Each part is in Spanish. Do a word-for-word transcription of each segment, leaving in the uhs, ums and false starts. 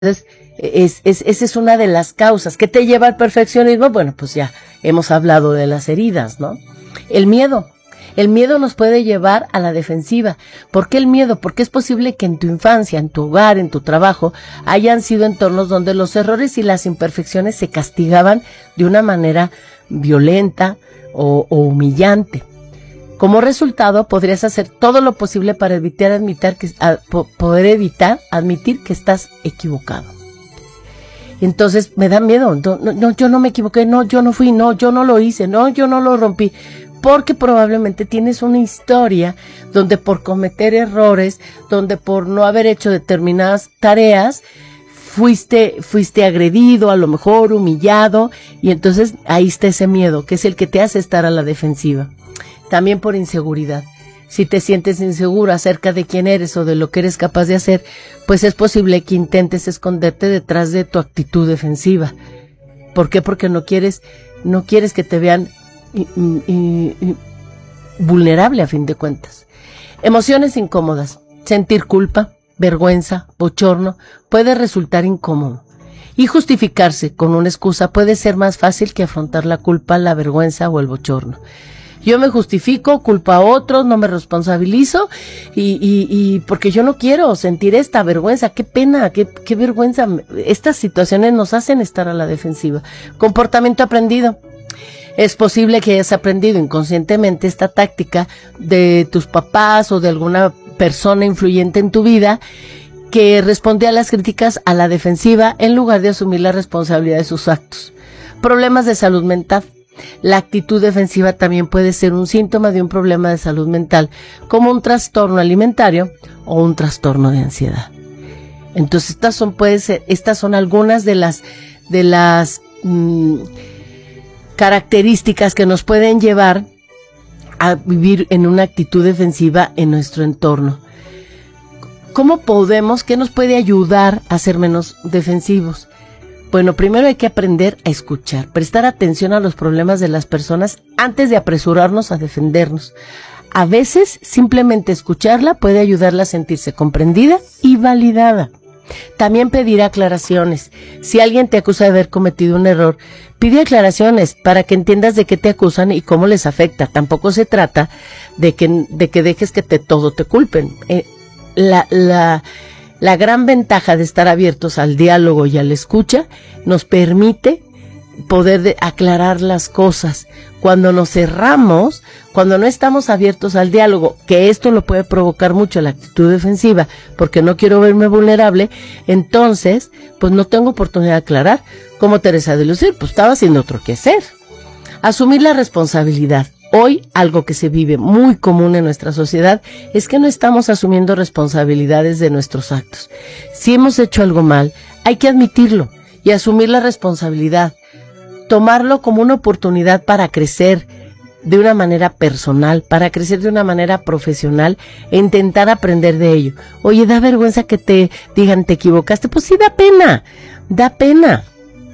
Entonces, es, es, esa es una de las causas. ¿Qué te lleva al perfeccionismo? Bueno, pues ya hemos hablado de las heridas, ¿no? El miedo. El miedo nos puede llevar a la defensiva. ¿Por qué el miedo? Porque es posible que en tu infancia, en tu hogar, en tu trabajo, hayan sido entornos donde los errores y las imperfecciones se castigaban de una manera violenta o, o humillante. Como resultado, podrías hacer todo lo posible para evitar admitir que, a, po, poder evitar admitir que estás equivocado. Entonces, me da miedo. No, no, yo no me equivoqué, no, yo no fui, no, yo no lo hice, no, yo no lo rompí. Porque probablemente tienes una historia donde por cometer errores, donde por no haber hecho determinadas tareas, fuiste, fuiste agredido, a lo mejor humillado, y entonces ahí está ese miedo, que es el que te hace estar a la defensiva. También por inseguridad. Si te sientes inseguro acerca de quién eres o de lo que eres capaz de hacer, pues es posible que intentes esconderte detrás de tu actitud defensiva. ¿Por qué? Porque no quieres, no quieres que te vean y, y, y, vulnerable a fin de cuentas. Emociones incómodas. Sentir culpa, vergüenza, bochorno puede resultar incómodo. Y justificarse con una excusa puede ser más fácil que afrontar la culpa, la vergüenza o el bochorno. Yo me justifico, culpo a otros, no me responsabilizo y, y, y porque yo no quiero sentir esta vergüenza. Qué pena, qué, qué vergüenza. Estas situaciones nos hacen estar a la defensiva. Comportamiento aprendido. Es posible que hayas aprendido inconscientemente esta táctica de tus papás o de alguna persona influyente en tu vida que responde a las críticas a la defensiva en lugar de asumir la responsabilidad de sus actos. Problemas de salud mental. La actitud defensiva también puede ser un síntoma de un problema de salud mental, como un trastorno alimentario o un trastorno de ansiedad. Entonces, estas son, puede ser, estas son algunas de las, de las mmm, características que nos pueden llevar a vivir en una actitud defensiva en nuestro entorno. ¿Cómo podemos, qué nos puede ayudar a ser menos defensivos? Bueno, primero hay que aprender a escuchar, prestar atención a los problemas de las personas antes de apresurarnos a defendernos. A veces, simplemente escucharla puede ayudarla a sentirse comprendida y validada. También pedir aclaraciones. Si alguien te acusa de haber cometido un error, pide aclaraciones para que entiendas de qué te acusan y cómo les afecta. Tampoco se trata de que, de que dejes que te, todo te culpen. Eh, la, la... La gran ventaja de estar abiertos al diálogo y a la escucha nos permite poder de aclarar las cosas. Cuando nos cerramos, cuando no estamos abiertos al diálogo, que esto lo puede provocar mucho la actitud defensiva, porque no quiero verme vulnerable, entonces, pues no tengo oportunidad de aclarar. Como Teresa de Lucir, pues estaba haciendo otro quehacer. Asumir la responsabilidad. Hoy, algo que se vive muy común en nuestra sociedad es que no estamos asumiendo responsabilidades de nuestros actos. Si hemos hecho algo mal, hay que admitirlo y asumir la responsabilidad. Tomarlo como una oportunidad para crecer de una manera personal, para crecer de una manera profesional e intentar aprender de ello. Oye, da vergüenza que te digan te equivocaste. Pues sí, da pena, da pena.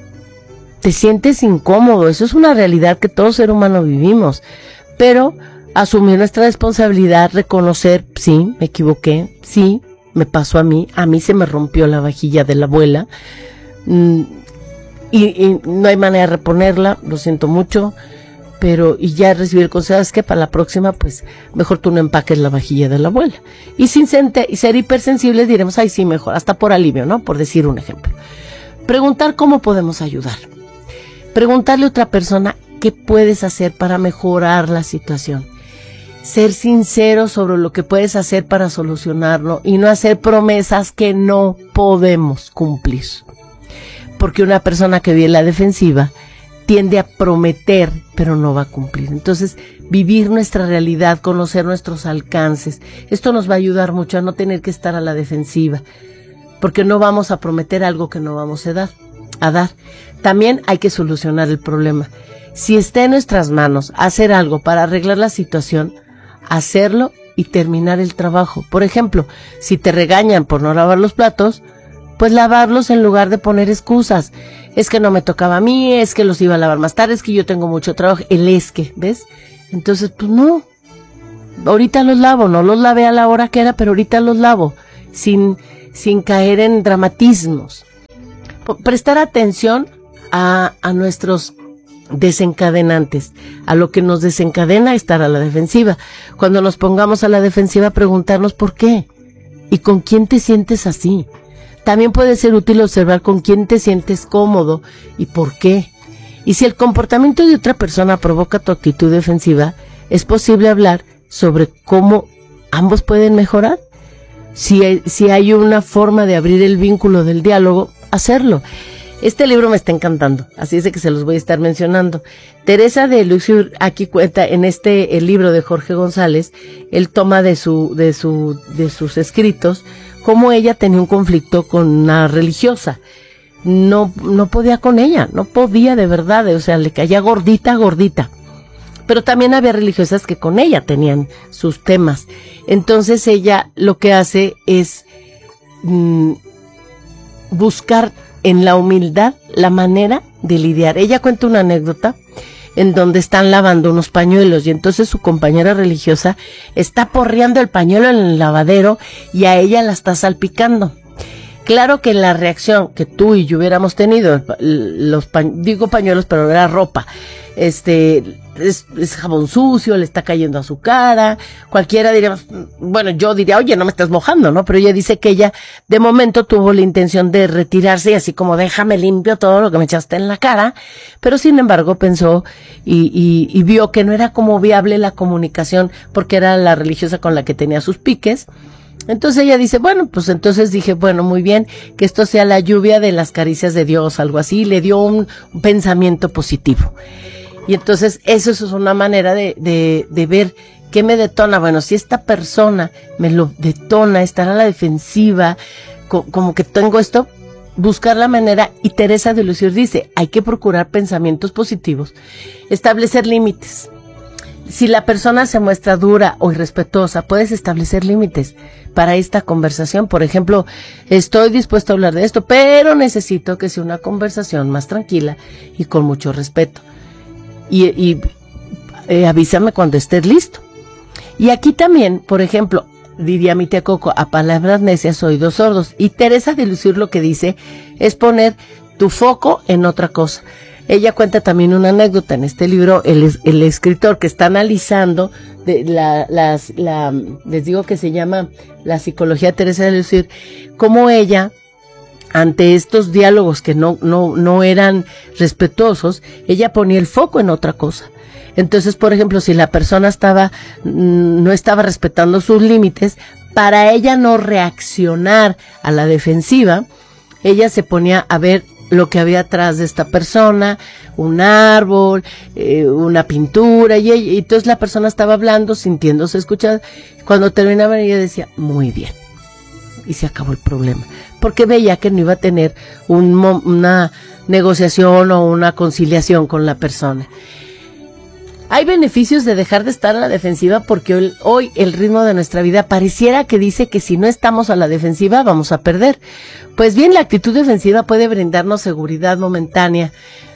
Te sientes incómodo, eso es una realidad que todo ser humano vivimos, pero asumir nuestra responsabilidad, reconocer, sí, me equivoqué, sí, me pasó a mí, a mí se me rompió la vajilla de la abuela, mm, y, y no hay manera de reponerla, lo siento mucho, pero, y ya recibir el consejo, es que para la próxima, pues, mejor tú no empaques la vajilla de la abuela, y sin sente, y ser hipersensibles diremos, ay sí, mejor, hasta por alivio, ¿no? Por decir un ejemplo. Preguntar cómo podemos ayudar. Preguntarle a otra persona qué puedes hacer para mejorar la situación. Ser sincero sobre lo que puedes hacer para solucionarlo y no hacer promesas que no podemos cumplir. Porque una persona que vive en la defensiva tiende a prometer, pero no va a cumplir. Entonces, vivir nuestra realidad, conocer nuestros alcances, esto nos va a ayudar mucho a no tener que estar a la defensiva, porque no vamos a prometer algo que no vamos a dar. a dar. También hay que solucionar el problema. Si está en nuestras manos hacer algo para arreglar la situación, hacerlo y terminar el trabajo. Por ejemplo, si te regañan por no lavar los platos, pues lavarlos en lugar de poner excusas. Es que no me tocaba a mí, es que los iba a lavar más tarde, es que yo tengo mucho trabajo. El es que, ¿ves? Entonces, pues no. Ahorita los lavo, no los lavé a la hora que era, pero ahorita los lavo, sin, sin caer en dramatismos. prestar atención a, a nuestros desencadenantes, a lo que nos desencadena estar a la defensiva. Cuando nos pongamos a la defensiva, preguntarnos por qué y con quién te sientes así. También puede ser útil observar con quién te sientes cómodo y por qué. Y si el comportamiento de otra persona provoca tu actitud defensiva, es posible hablar sobre cómo ambos pueden mejorar. Si hay, si hay una forma de abrir el vínculo del diálogo, hacerlo. Este libro me está encantando, así es de que se los voy a estar mencionando. Teresa de Lisieux aquí cuenta en este el libro de Jorge González, él toma de su de su de sus escritos cómo ella tenía un conflicto con una religiosa. No no podía con ella, no podía de verdad, o sea, le caía gordita, gordita. Pero también había religiosas que con ella tenían sus temas. Entonces ella lo que hace es mmm, buscar en la humildad la manera de lidiar. Ella cuenta una anécdota en donde están lavando unos pañuelos y entonces su compañera religiosa está porreando el pañuelo en el lavadero y a ella la está salpicando. Claro que la reacción que tú y yo hubiéramos tenido, los pa digo pañuelos, pero era ropa, este, es, es jabón sucio, le está cayendo a su cara, cualquiera diría, bueno, yo diría, oye, no me estás mojando, ¿no? Pero ella dice que ella, de momento, tuvo la intención de retirarse y así como, déjame limpio todo lo que me echaste en la cara, pero sin embargo pensó y, y, y vio que no era como viable la comunicación, porque era la religiosa con la que tenía sus piques. Entonces ella dice, bueno, pues entonces dije, bueno, muy bien, que esto sea la lluvia de las caricias de Dios, algo así, le dio un, un pensamiento positivo. Y entonces eso es una manera de, de, de ver qué me detona. Bueno, si esta persona me lo detona, estar a la defensiva, co como que tengo esto, buscar la manera, y Teresa de Lisieux dice, hay que procurar pensamientos positivos, establecer límites. Si la persona se muestra dura o irrespetuosa, puedes establecer límites para esta conversación. Por ejemplo, estoy dispuesto a hablar de esto, pero necesito que sea una conversación más tranquila y con mucho respeto. Y, y eh, avísame cuando estés listo. Y aquí también, por ejemplo, diría mi tía Coco, a palabras necias oídos sordos. Y Teresa de Lisieux lo que dice es poner tu foco en otra cosa. Ella cuenta también una anécdota en este libro, el, el escritor que está analizando de la, las, la, les digo que se llama La psicología de Teresa de Lisieux, cómo ella, ante estos diálogos que no, no, no eran respetuosos, ella ponía el foco en otra cosa. Entonces, por ejemplo, si la persona estaba, no estaba respetando sus límites, para ella no reaccionar a la defensiva, ella se ponía a ver lo que había atrás de esta persona, un árbol, eh, una pintura, y, ella, y entonces la persona estaba hablando, sintiéndose escuchada. Cuando terminaba ella decía, muy bien, y se acabó el problema, porque veía que no iba a tener un, una negociación o una conciliación con la persona. Hay beneficios de dejar de estar a la defensiva porque hoy, hoy el ritmo de nuestra vida pareciera que dice que si no estamos a la defensiva vamos a perder. Pues bien, la actitud defensiva puede brindarnos seguridad momentánea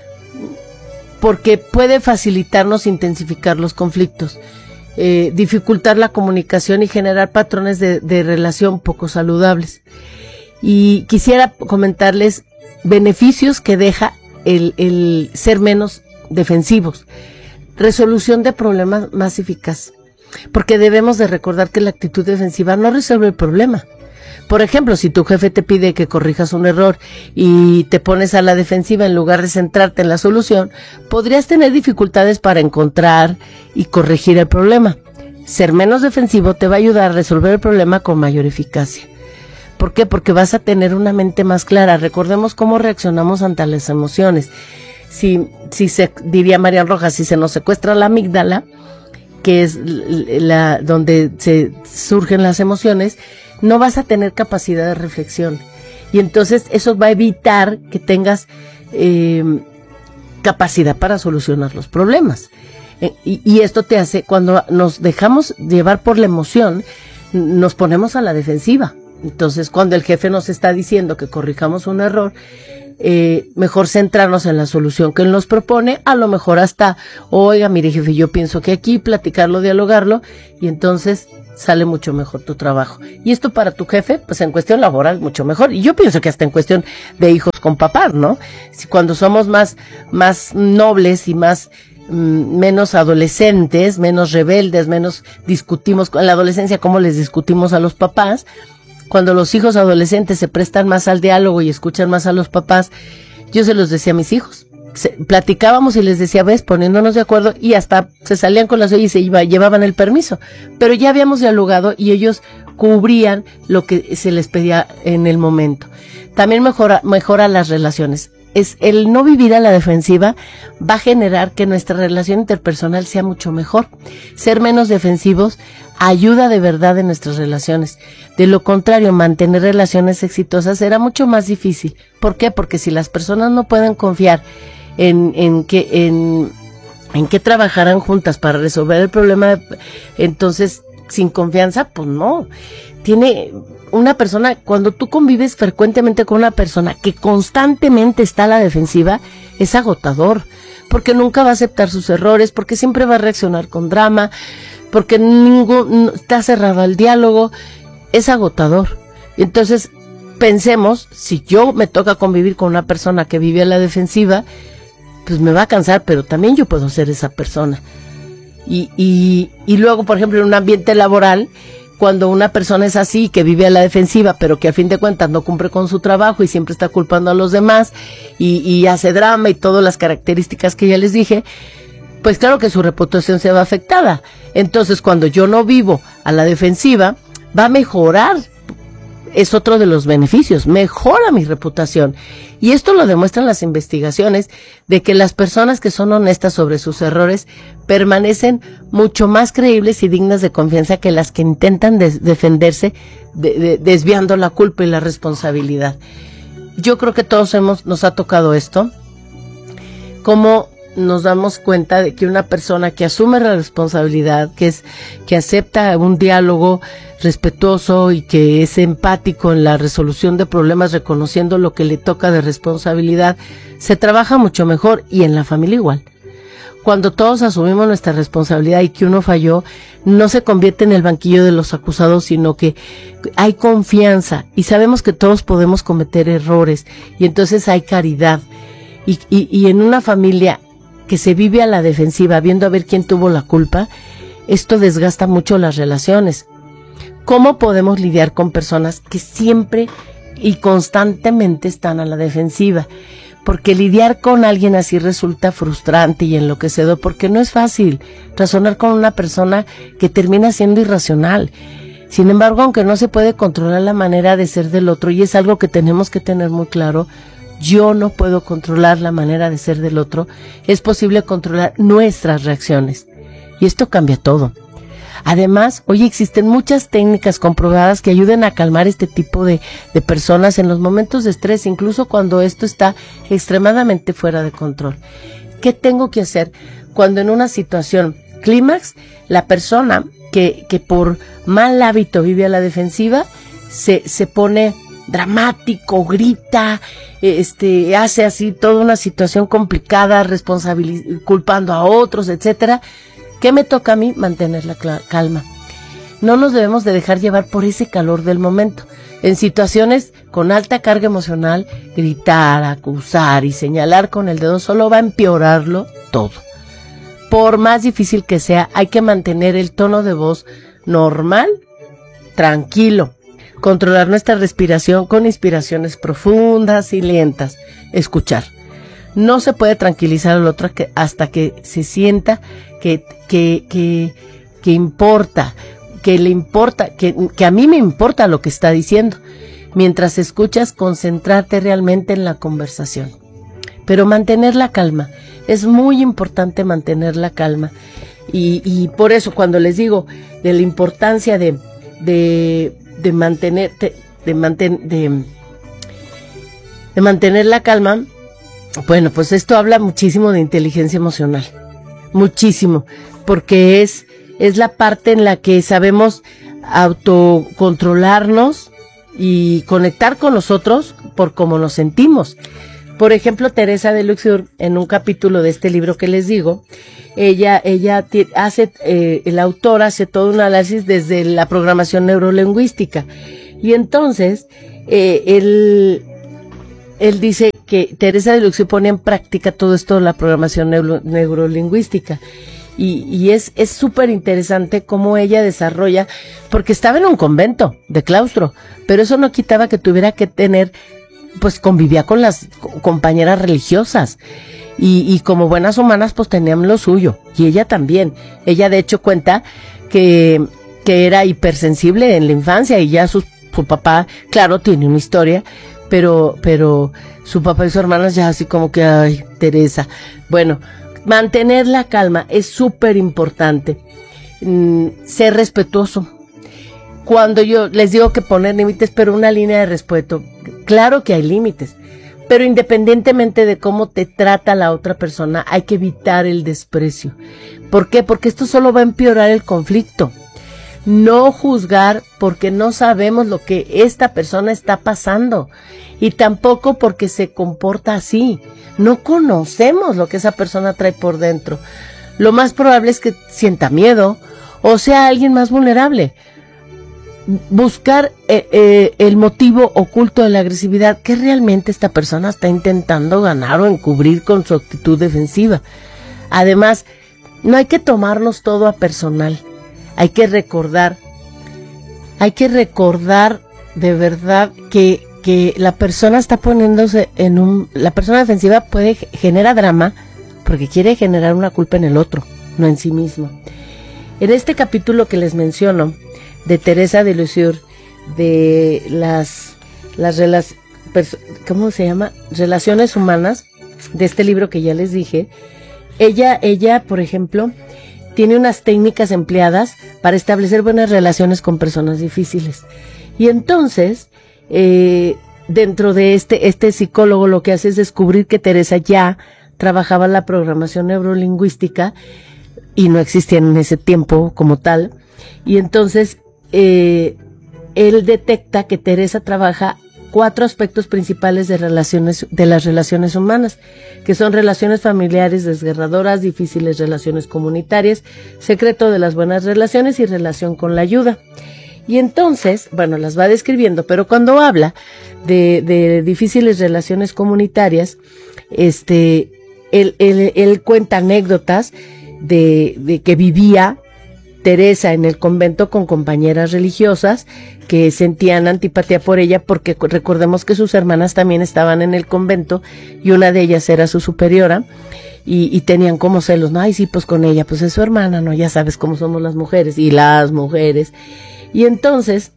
porque puede facilitarnos intensificar los conflictos, eh, dificultar la comunicación y generar patrones de, de relación poco saludables. Y quisiera comentarles beneficios que deja el, el ser menos defensivos. Resolución de problemas más eficaz, porque debemos de recordar que la actitud defensiva no resuelve el problema. Por ejemplo, si tu jefe te pide que corrijas un error y te pones a la defensiva en lugar de centrarte en la solución, podrías tener dificultades para encontrar y corregir el problema. Ser menos defensivo te va a ayudar a resolver el problema con mayor eficacia. ¿Por qué? Porque vas a tener una mente más clara. Recordemos cómo reaccionamos ante las emociones. Si, si se, diría Marian Rojas, si se nos secuestra la amígdala, que es la, donde se surgen las emociones, no vas a tener capacidad de reflexión. Y entonces eso va a evitar que tengas eh, capacidad para solucionar los problemas. Eh, y, y esto te hace, cuando nos dejamos llevar por la emoción, nos ponemos a la defensiva. Entonces, cuando el jefe nos está diciendo que corrijamos un error, Eh, mejor centrarnos en la solución que él nos propone, a lo mejor hasta, oiga, mire jefe, yo pienso que aquí, platicarlo, dialogarlo, y entonces sale mucho mejor tu trabajo. Y esto para tu jefe, pues en cuestión laboral, mucho mejor. Y yo pienso que hasta en cuestión de hijos con papás, ¿no? Si cuando somos más, más nobles y más, mm, menos adolescentes, menos rebeldes, menos discutimos, en la adolescencia, cómo les discutimos a los papás, cuando los hijos adolescentes se prestan más al diálogo y escuchan más a los papás, yo se los decía a mis hijos. Se, platicábamos y les decía, ves, poniéndonos de acuerdo, y hasta se salían con las ollas y se iba, llevaban el permiso, pero ya habíamos dialogado y ellos cubrían lo que se les pedía en el momento. También mejora, mejora las relaciones. Es el no vivir a la defensiva va a generar que nuestra relación interpersonal sea mucho mejor. Ser menos defensivos ayuda de verdad en nuestras relaciones. De lo contrario, mantener relaciones exitosas será mucho más difícil. ¿Por qué? Porque si las personas no pueden confiar en, en que, en, en que trabajarán juntas para resolver el problema, entonces, sin confianza, pues no. Tiene una persona, cuando tú convives frecuentemente con una persona que constantemente está a la defensiva, es agotador, porque nunca va a aceptar sus errores, porque siempre va a reaccionar con drama, porque ningún, está cerrado al diálogo, es agotador. Entonces, pensemos, si yo me toca convivir con una persona que vive a la defensiva, pues me va a cansar, pero también yo puedo ser esa persona. Y, y, y luego, por ejemplo, en un ambiente laboral, cuando una persona es así, que vive a la defensiva, pero que a fin de cuentas no cumple con su trabajo y siempre está culpando a los demás y, y hace drama y todas las características que ya les dije, pues claro que su reputación se va afectada. Entonces, cuando yo no vivo a la defensiva, va a mejorar. Es otro de los beneficios, mejora mi reputación. Y esto lo demuestran las investigaciones de que las personas que son honestas sobre sus errores permanecen mucho más creíbles y dignas de confianza que las que intentan des- defenderse de, de, desviando la culpa y la responsabilidad. Yo creo que todos hemos, nos ha tocado esto, como nos damos cuenta de que una persona que asume la responsabilidad, que es, que acepta un diálogo respetuoso y que es empático en la resolución de problemas, reconociendo lo que le toca de responsabilidad, se trabaja mucho mejor, y en la familia igual. Cuando todos asumimos nuestra responsabilidad y que uno falló, no se convierte en el banquillo de los acusados, sino que hay confianza y sabemos que todos podemos cometer errores, y entonces hay caridad. Y, y, y en una familia que se vive a la defensiva, viendo a ver quién tuvo la culpa, esto desgasta mucho las relaciones. ¿Cómo podemos lidiar con personas que siempre y constantemente están a la defensiva? Porque lidiar con alguien así resulta frustrante y enloquecedor, porque no es fácil razonar con una persona que termina siendo irracional. Sin embargo, aunque no se puede controlar la manera de ser del otro, y es algo que tenemos que tener muy claro, yo no puedo controlar la manera de ser del otro, es posible controlar nuestras reacciones. Y esto cambia todo. Además, hoy existen muchas técnicas comprobadas que ayuden a calmar este tipo de, de personas en los momentos de estrés, incluso cuando esto está extremadamente fuera de control. ¿Qué tengo que hacer cuando en una situación clímax, la persona que, que por mal hábito vive a la defensiva, se, se pone dramático, grita, este, hace así toda una situación complicada, responsabiliz- culpando a otros, etcétera? ¿Qué me toca a mí? Mantener la cl- calma. No nos debemos de dejar llevar por ese calor del momento. En situaciones con alta carga emocional, gritar, acusar y señalar con el dedo solo va a empeorarlo todo. Por más difícil que sea, hay que mantener el tono de voz normal, tranquilo. Controlar nuestra respiración con inspiraciones profundas y lentas. Escuchar. No se puede tranquilizar al otro que, hasta que se sienta que, que, que, que importa, que le importa, que, que a mí me importa lo que está diciendo. Mientras escuchas, concentrarte realmente en la conversación. Pero mantener la calma. Es muy importante mantener la calma. Y, y por eso cuando les digo de la importancia de, de, de mantener, de, de, manten, de, de mantener la calma, bueno, pues esto habla muchísimo de inteligencia emocional, muchísimo, porque es, es la parte en la que sabemos autocontrolarnos y conectar con nosotros por cómo nos sentimos, Por ejemplo, Teresa de Lisieux, en un capítulo de este libro que les digo, ella, ella hace, eh, el autor hace todo un análisis desde la programación neurolingüística. Y entonces, eh, él, él dice que Teresa de Lisieux pone en práctica todo esto de la programación neuro, neurolingüística. Y, y es es súper interesante cómo ella desarrolla, porque estaba en un convento de claustro, pero eso no quitaba que tuviera que tener, pues convivía con las compañeras religiosas, y, y como buenas humanas pues tenían lo suyo, y ella también. Ella de hecho cuenta que, que era hipersensible en la infancia, y ya su, su papá, claro, tiene una historia, pero, pero su papá y su hermana ya así como que, ay, Teresa, bueno, mantener la calma es súper importante. Mm, ser respetuoso. Cuando yo les digo que poner límites, pero una línea de respeto, claro que hay límites, pero independientemente de cómo te trata la otra persona, hay que evitar el desprecio. ¿Por qué? Porque esto solo va a empeorar el conflicto. No juzgar porque no sabemos lo que esta persona está pasando, y tampoco porque se comporta así. No conocemos lo que esa persona trae por dentro. Lo más probable es que sienta miedo o sea alguien más vulnerable. Buscar eh, eh, el motivo oculto de la agresividad que realmente esta persona está intentando ganar o encubrir con su actitud defensiva. Además, no hay que tomarnos todo a personal. Hay que recordar, hay que recordar de verdad que que la persona está poniéndose en un, la persona defensiva puede, genera drama, porque quiere generar una culpa en el otro, no en sí mismo. En este capítulo que les menciono, de Teresa de Lisieux, de las, las relas, ¿cómo se llama? Relaciones humanas, de este libro que ya les dije, ella, ella, por ejemplo, tiene unas técnicas empleadas para establecer buenas relaciones con personas difíciles. Y entonces, Eh, dentro de este, este psicólogo lo que hace es descubrir que Teresa ya trabajaba la programación neurolingüística y no existía en ese tiempo como tal, y entonces eh, él detecta que Teresa trabaja cuatro aspectos principales de relaciones, de las relaciones humanas, que son relaciones familiares desgarradoras, difíciles relaciones comunitarias, secreto de las buenas relaciones y relación con la ayuda. Y entonces, bueno, las va describiendo, pero cuando habla de, de difíciles relaciones comunitarias, este, él, él, él cuenta anécdotas de, de que vivía Teresa en el convento con compañeras religiosas que sentían antipatía por ella, porque recordemos que sus hermanas también estaban en el convento y una de ellas era su superiora. Y, y tenían como celos, no, ay sí, pues con ella, pues es su hermana, no, ya sabes cómo somos las mujeres, y las mujeres. Y entonces,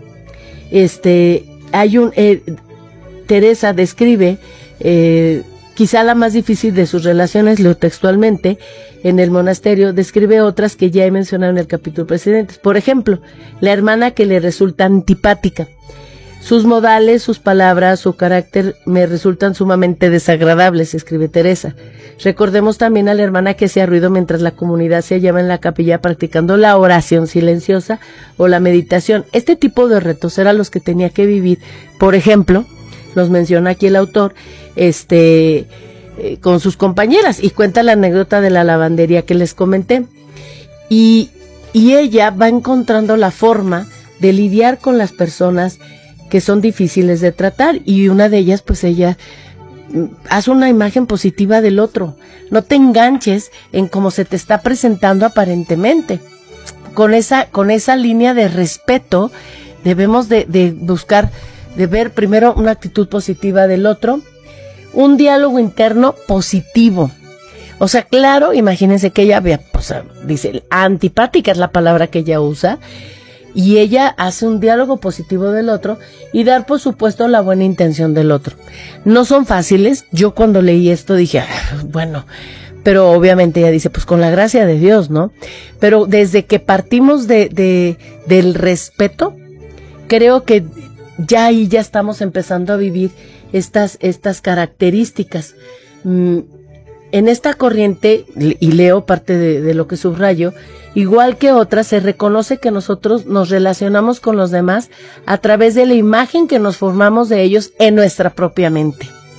este, hay un, eh, Teresa describe, eh, quizá la más difícil de sus relaciones, leo textualmente, en el monasterio, describe otras que ya he mencionado en el capítulo precedente. Por ejemplo, la hermana que le resulta antipática. Sus modales, sus palabras, su carácter me resultan sumamente desagradables, escribe Teresa. Recordemos también a la hermana que hacía ruido mientras la comunidad se hallaba en la capilla practicando la oración silenciosa o la meditación. Este tipo de retos eran los que tenía que vivir. Por ejemplo, los menciona aquí el autor, este, eh, con sus compañeras, y cuenta la anécdota de la lavandería que les comenté. Y, y ella va encontrando la forma de lidiar con las personas que son difíciles de tratar, y una de ellas, pues ella hace una imagen positiva del otro. No te enganches en cómo se te está presentando aparentemente. Con esa, con esa línea de respeto debemos de, de buscar, de ver primero una actitud positiva del otro, un diálogo interno positivo. O sea, claro, imagínense que ella vea, pues, dice, antipática es la palabra que ella usa, y ella hace un diálogo positivo del otro y dar, por supuesto, la buena intención del otro. No son fáciles. Yo cuando leí esto dije, ah, bueno, pero obviamente ella dice, pues con la gracia de Dios, ¿no? Pero desde que partimos de, de del respeto, creo que ya ahí ya estamos empezando a vivir estas, estas características. Mm, en esta corriente, y leo parte de, de lo que subrayo, igual que otras, se reconoce que nosotros nos relacionamos con los demás a través de la imagen que nos formamos de ellos en nuestra propia mente.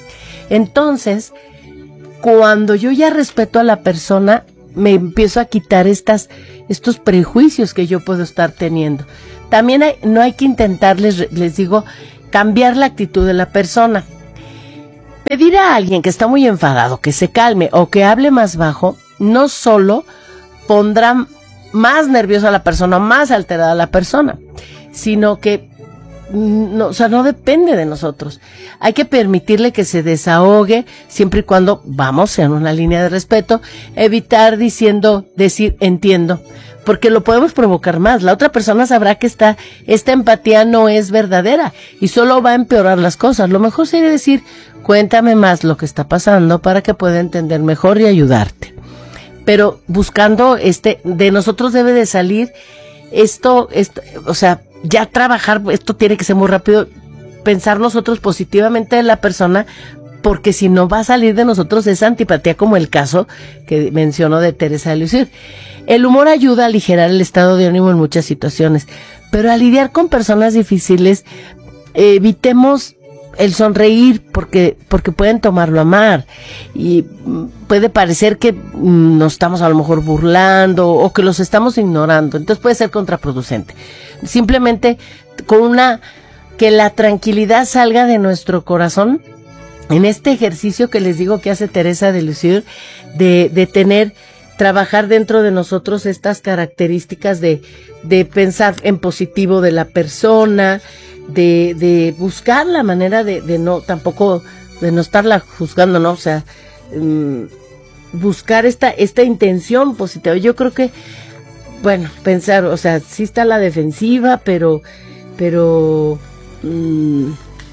Entonces, cuando yo ya respeto a la persona, me empiezo a quitar estas, estos prejuicios que yo puedo estar teniendo. También hay, no hay que intentarles, les digo, cambiar la actitud de la persona. Pedir a alguien que está muy enfadado que se calme o que hable más bajo, no solo pondrá más nerviosa a la persona, más alterada a la persona, sino que no, o sea, no depende de nosotros. Hay que permitirle que se desahogue, siempre y cuando vamos en una línea de respeto, evitar diciendo, decir entiendo, porque lo podemos provocar más. La otra persona sabrá que esta, esta empatía no es verdadera y solo va a empeorar las cosas. Lo mejor sería decir, cuéntame más lo que está pasando para que pueda entender mejor y ayudarte. Pero buscando, este, de nosotros debe de salir esto, esto, o sea, ya trabajar, esto tiene que ser muy rápido, pensar nosotros positivamente de la persona, porque si no va a salir de nosotros esa antipatía, como el caso que mencionó de Teresa de Lisieux. El humor ayuda a aligerar el estado de ánimo en muchas situaciones, pero al lidiar con personas difíciles, eh, evitemos el sonreír porque porque pueden tomarlo a mal y puede parecer que nos estamos a lo mejor burlando o que los estamos ignorando, entonces puede ser contraproducente. Simplemente con una, que la tranquilidad salga de nuestro corazón en este ejercicio que les digo que hace Teresa de Lisieux, de, de tener, trabajar dentro de nosotros estas características de, de pensar en positivo de la persona, de, de buscar la manera de, de no, tampoco, de no estarla juzgando, ¿no? O sea, um, buscar esta, esta intención positiva. Yo creo que, bueno, pensar, o sea, sí está la defensiva, pero, pero, um,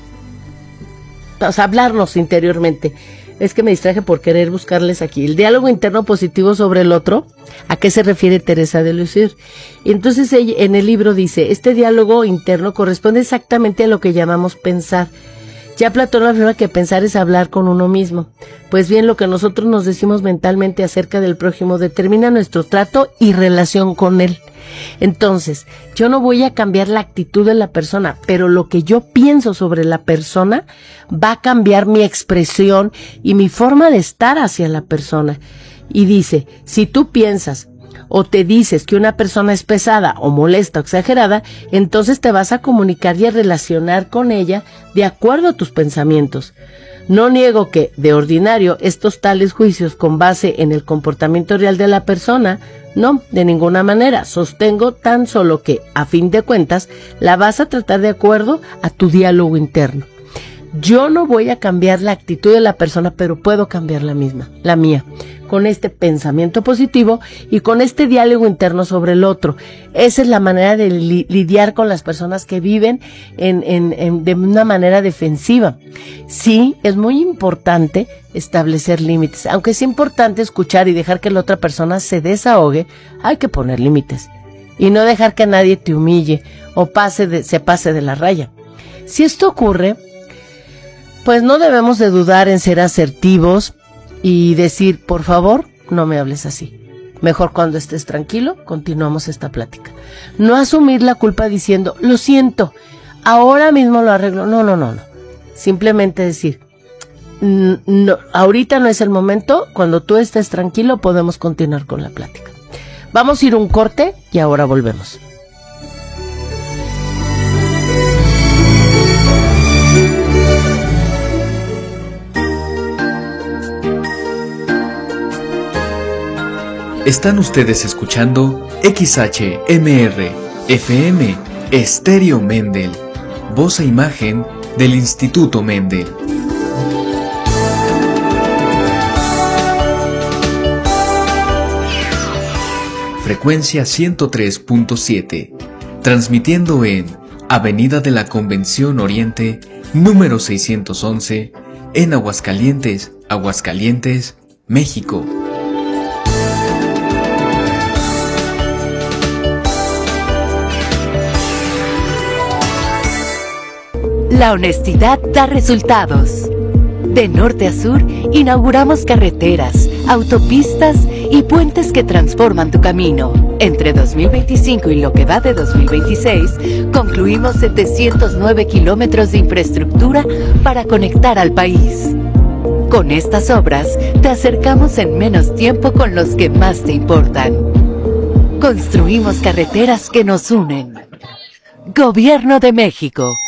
o sea, hablarnos interiormente. Es que me distraje por querer buscarles aquí. El diálogo interno positivo sobre el otro, ¿a qué se refiere Teresa de Lisieux? Y entonces ella, en el libro dice, este diálogo interno corresponde exactamente a lo que llamamos pensar. Ya Platón afirma que pensar es hablar con uno mismo. Pues bien, lo que nosotros nos decimos mentalmente acerca del prójimo determina nuestro trato y relación con él. Entonces, yo no voy a cambiar la actitud de la persona, pero lo que yo pienso sobre la persona va a cambiar mi expresión y mi forma de estar hacia la persona. Y dice, si tú piensas o te dices que una persona es pesada o molesta o exagerada, entonces te vas a comunicar y a relacionar con ella de acuerdo a tus pensamientos. No niego que, de ordinario, estos tales juicios con base en el comportamiento real de la persona, no, de ninguna manera. Sostengo tan solo que, a fin de cuentas, la vas a tratar de acuerdo a tu diálogo interno. Yo no voy a cambiar la actitud de la persona, pero puedo cambiar la misma, la mía, con este pensamiento positivo y con este diálogo interno sobre el otro. Esa es la manera de li- lidiar con las personas que viven en, en, en, de una manera defensiva. Sí, es muy importante establecer límites. Aunque es importante escuchar y dejar que la otra persona se desahogue, hay que poner límites. Y no dejar que nadie te humille o pase de, se pase de la raya. Si esto ocurre, pues no debemos de dudar en ser asertivos y decir, por favor, no me hables así. Mejor cuando estés tranquilo, continuamos esta plática. No asumir la culpa diciendo, lo siento, ahora mismo lo arreglo. No, no, no, no. Simplemente decir, no, ahorita no es el momento, cuando tú estés tranquilo podemos continuar con la plática. Vamos a ir a un corte y ahora volvemos. Están ustedes escuchando X H M R F M Estéreo Mendel, voz e imagen del Instituto Mendel. Frecuencia ciento tres punto siete, transmitiendo en Avenida de la Convención Oriente, número seiscientos once, en Aguascalientes, Aguascalientes, México. La honestidad da resultados. De norte a sur, inauguramos carreteras, autopistas y puentes que transforman tu camino. Entre dos mil veinticinco y lo que va de dos mil veintiséis, concluimos setecientos nueve kilómetros de infraestructura para conectar al país. Con estas obras te acercamos en menos tiempo con los que más te importan. Construimos carreteras que nos unen. Gobierno de México.